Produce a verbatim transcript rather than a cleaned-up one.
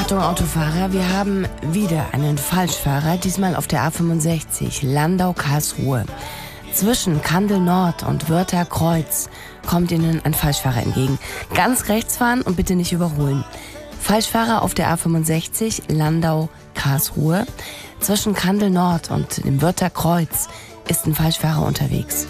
Achtung Autofahrer, wir haben wieder einen Falschfahrer, diesmal auf der A fünfundsechzig, Landau-Karlsruhe. Zwischen Kandel Nord und Wörther Kreuz kommt Ihnen ein Falschfahrer entgegen. Ganz rechts fahren und bitte nicht überholen. Falschfahrer auf der A fünfundsechzig, Landau-Karlsruhe. Zwischen Kandel Nord und dem Wörther Kreuz ist ein Falschfahrer unterwegs.